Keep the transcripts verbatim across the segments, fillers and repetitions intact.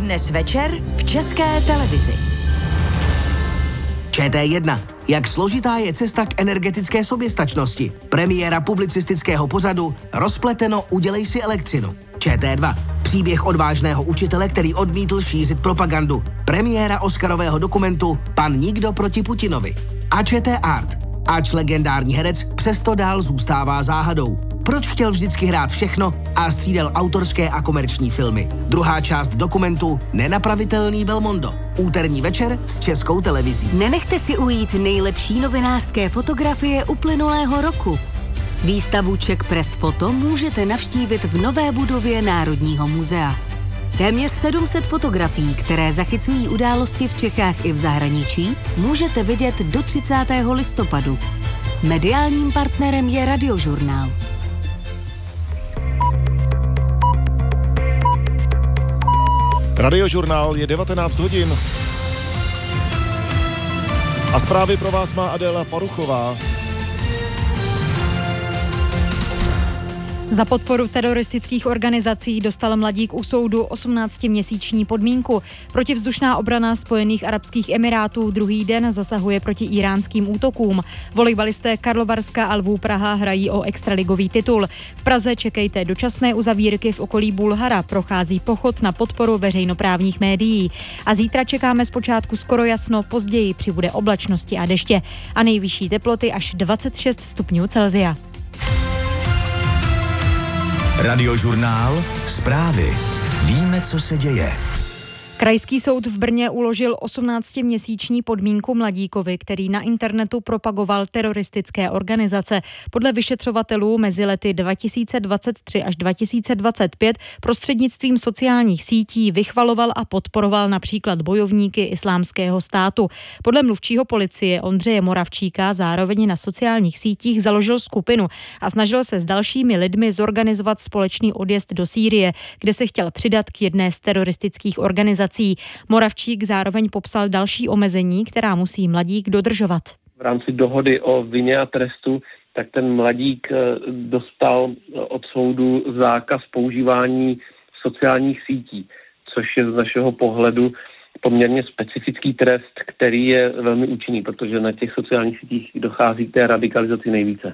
Dnes večer v České televizi. Č T jedna. Jak složitá je cesta k energetické soběstačnosti? Premiéra publicistického pořadu Rozpleteno, udělej si elektřinu. Č T dva. Příběh odvážného učitele, který odmítl šířit propagandu. Premiéra oscarového dokumentu Pan nikdo proti Putinovi. A Č T Art. Ač legendární herec přesto dál zůstává záhadou. Proč chtěl vždycky hrát všechno a střídal autorské a komerční filmy? Druhá část dokumentu Nenapravitelný Belmondo. Úterní večer s Českou televizí. Nenechte si ujít nejlepší novinářské fotografie uplynulého roku. Výstavu Czech Press Photo můžete navštívit v nové budově Národního muzea. Téměř sedm set fotografií, které zachycují události v Čechách i v zahraničí, můžete vidět do třicátého listopadu. Mediálním partnerem je Radiožurnál. Radiožurnál je devatenáct hodin. A zprávy pro vás má Adéla Paruchová. Za podporu teroristických organizací dostal mladík u soudu osmnáctiměsíční podmínku. Protivzdušná obrana Spojených arabských emirátů druhý den zasahuje proti íránským útokům. Volejbalisté Karlovarska a Lvů Praha hrají o extraligový titul. V Praze čekejte dočasné uzavírky v okolí Bulhara. Prochází pochod na podporu veřejnoprávních médií. A zítra čekáme zpočátku skoro jasno, později přibude oblačnosti a deště. A nejvyšší teploty až dvacet šest stupňů Celsia. Radiožurnál. Zprávy. Víme, co se děje. Krajský soud v Brně uložil osmnáctiměsíční podmínku mladíkovi, který na internetu propagoval teroristické organizace. Podle vyšetřovatelů mezi lety dva tisíce dvacet tři až dva tisíce dvacet pět prostřednictvím sociálních sítí vychvaloval a podporoval například bojovníky Islámského státu. Podle mluvčího policie Ondřeje Moravčíka zároveň na sociálních sítích založil skupinu a snažil se s dalšími lidmi zorganizovat společný odjezd do Sýrie, kde se chtěl přidat k jedné z teroristických organizací. Moravčík zároveň popsal další omezení, která musí mladík dodržovat. V rámci dohody o vině a trestu, tak ten mladík dostal od soudu zákaz používání sociálních sítí, což je z našeho pohledu poměrně specifický trest, který je velmi účinný, protože na těch sociálních sítích dochází k té radikalizaci nejvíce.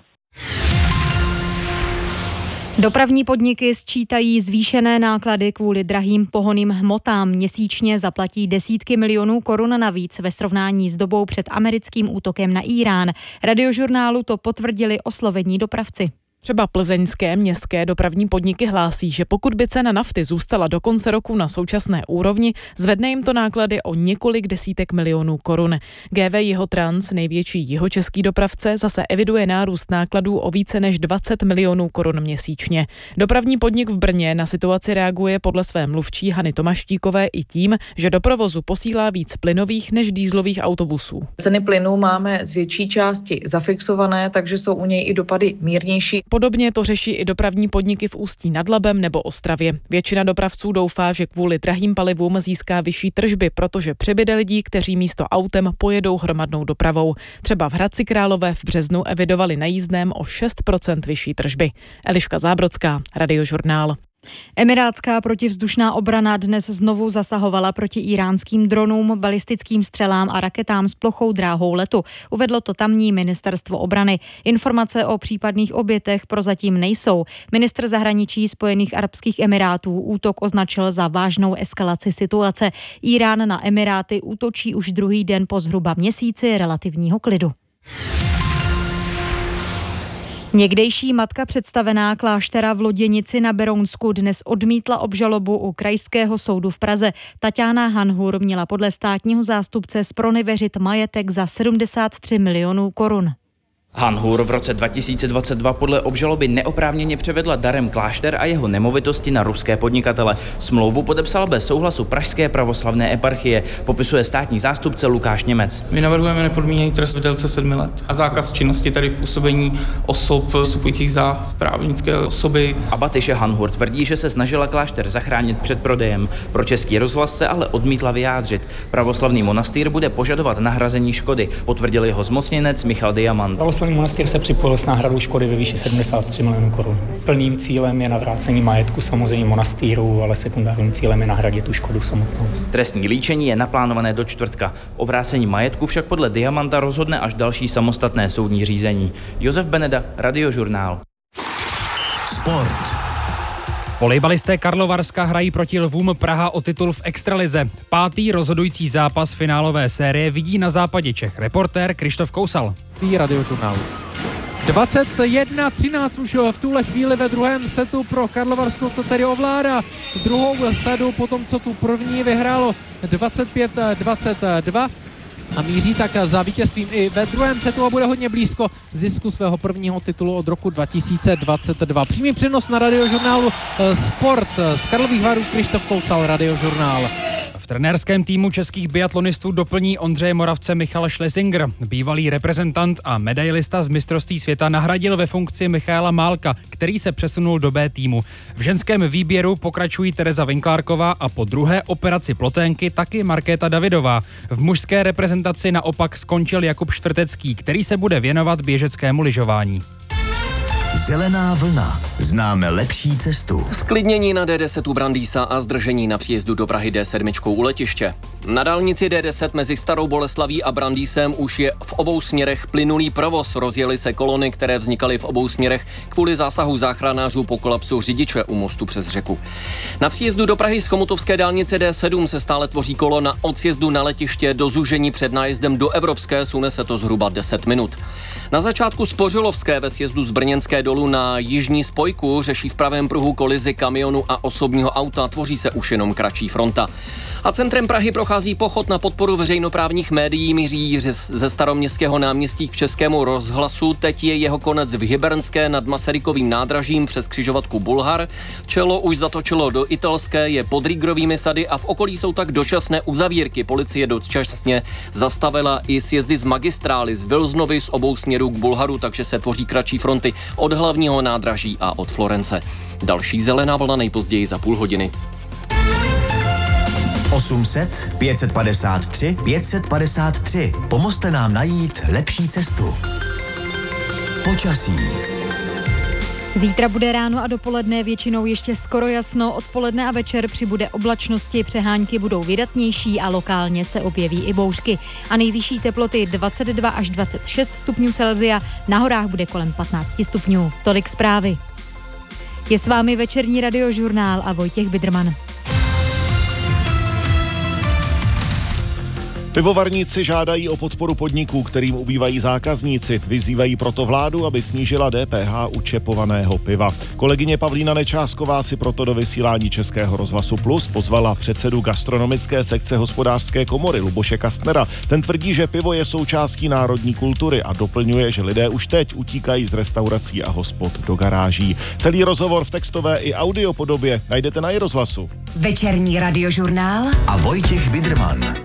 Dopravní podniky sčítají zvýšené náklady kvůli drahým pohonným hmotám. Měsíčně zaplatí desítky milionů korun navíc ve srovnání s dobou před americkým útokem na Írán. Radiožurnálu to potvrdili oslovení dopravci. Třeba plzeňské městské dopravní podniky hlásí, že pokud by cena nafty zůstala do konce roku na současné úrovni, zvedne jim to náklady o několik desítek milionů korun. G V Jihotrans, největší jihočeský dopravce, zase eviduje nárůst nákladů o více než dvacet milionů korun měsíčně. Dopravní podnik v Brně na situaci reaguje podle své mluvčí Hany Tomaštíkové i tím, že do provozu posílá víc plynových než dýzlových autobusů. Ceny plynů máme z větší části zafixované, takže jsou u něj i dopady mírnější. Podobně to řeší i dopravní podniky v Ústí nad Labem nebo Ostravě. Většina dopravců doufá, že kvůli drahým palivům získá vyšší tržby, protože přibyde lidí, kteří místo autem pojedou hromadnou dopravou. Třeba v Hradci Králové v březnu evidovali na jízdném o šest procent vyšší tržby. Eliška Zábrodská, Radiožurnál. Emirátská protivzdušná obrana dnes znovu zasahovala proti íránským dronům, balistickým střelám a raketám s plochou dráhou letu. Uvedlo to tamní ministerstvo obrany. Informace o případných obětech prozatím nejsou. Ministr zahraničí Spojených arabských emirátů útok označil za vážnou eskalaci situace. Írán na Emiráty útočí už druhý den po zhruba měsíci relativního klidu. Někdejší matka představená kláštera v Loděnici na Berounsku dnes odmítla obžalobu u Krajského soudu v Praze. Taťána Hanhur měla podle státního zástupce zpronevěřit majetek za sedmdesát tři milionů korun. Hanhur v roce dva tisíce dvacet dva podle obžaloby neoprávněně převedla darem klášter a jeho nemovitosti na ruské podnikatele. Smlouvu podepsal bez souhlasu Pražské pravoslavné eparchie, popisuje státní zástupce Lukáš Němec. My navrhujeme nepodmíněný trest v délce sedmi let a zákaz činnosti tady v působení osob vstupujících za právnické osoby. Abatyše Hanhur tvrdí, že se snažila klášter zachránit před prodejem. Pro Český rozhlas se ale odmítla vyjádřit. Pravoslavný monastýr bude požadovat nahrazení škody, potvrdil jeho zmocněnec Michal Diamant. pravoslavný monastýr se připojil s náhradou škody ve výši sedmdesát tři milionů korun. Plným cílem je navrácení majetku samozřejmě monastýru, ale sekundárním cílem je nahradit tu škodu samotnou. Trestní líčení je naplánované do čtvrtka. O vrácení majetku však podle Diamanta rozhodne až další samostatné soudní řízení. Josef Beneda, Radiožurnál. Sport. Volejbalisté Karlovarska hrají proti Lvům Praha o titul v extralize. Pátý rozhodující zápas finálové série vidí na západě Čech reportér Krištof Kousal. Radiožurnálu. dvacet jedna třináct už v tuhle chvíli ve druhém setu pro Karlovarsko to tedy ovládá druhou sadu po tom, co tu první vyhrálo dvacet pět dvacet dva. A míří tak za vítězstvím i ve druhém setu a bude hodně blízko zisku svého prvního titulu od roku dva tisíce dvacet dva. Přímý přenos na Radiožurnálu Sport z Karlových Varů, Krištof Kousal, Radiožurnál. V trenérském týmu českých biatlonistů doplní Ondřeje Moravce Michal Schlesinger. Bývalý reprezentant a medailista z mistrovství světa nahradil ve funkci Michaela Málka, který se přesunul do B týmu. V ženském výběru pokračují Tereza Vinklárková a po druhé operaci ploténky taky Markéta Davidová. V mužské reprezentaci naopak skončil Jakub Štvrtecký, který se bude věnovat běžeckému lyžování. Zelená vlna. Známe lepší cestu. Sklidnění na D deset u Brandýsa a zdržení na příjezdu do Prahy D sedm u letiště. Na dálnici D deset mezi Starou Boleslaví a Brandýsem už je v obou směrech plynulý provoz. Rozjeli se kolony, které vznikaly v obou směrech kvůli zásahu záchranářů po kolapsu řidiče u mostu přes řeku. Na příjezdu do Prahy z Chomutovské dálnice D sedm se stále tvoří kolona od sjezdu na letiště do zúžení před nájezdem do Evropské, sune se to zhruba deset minut. Na začátku Spořilovské ve sjezdu z Brněnské dolů na jižní spojku řeší v pravém pruhu kolizi kamionu a osobního auta, tvoří se už jenom kratší fronta. A centrem Prahy prochází pochod na podporu veřejnoprávních médií, míří ze Staroměstského náměstí k Českému rozhlasu. Teď je jeho konec v Hybernské nad Masarykovým nádražím přes křižovatku Bulhar. Čelo už zatočilo do Italské, je pod Rígrovými sady a v okolí jsou tak dočasné uzavírky. Policie dočasně zastavila i sjezdy z magistrály z Vilznovy z obou směrů k Bulharu, takže se tvoří kratší fronty od hlavního nádraží a od Florence. Další zelená vlna nejpozději za půl hodiny. osm set, pět set padesát tři, pět set padesát tři. Pomozte nám najít lepší cestu. Počasí. Zítra bude ráno a dopoledne většinou ještě skoro jasno, odpoledne a večer přibude oblačnosti, přehánky budou vydatnější a lokálně se objeví i bouřky. A nejvyšší teploty dvacet dva až dvacet šest stupňů Celsia, na horách bude kolem patnáct stupňů. Tolik zprávy. Je s vámi večerní Radiožurnál a Vojtěch Bidrman. Pivovarníci žádají o podporu podniků, kterým ubývají zákazníci. Vyzývají proto vládu, aby snížila D P H u čepovaného piva. Kolegyně Pavlína Nečásková si proto do vysílání Českého rozhlasu Plus pozvala předsedu gastronomické sekce Hospodářské komory Luboše Kastnera. Ten tvrdí, že pivo je součástí národní kultury a doplňuje, že lidé už teď utíkají z restaurací a hospod do garáží. Celý rozhovor v textové i audio podobě najdete na iRozhlasu. Večerní Radiožurnál a Vojtěch Bidrman.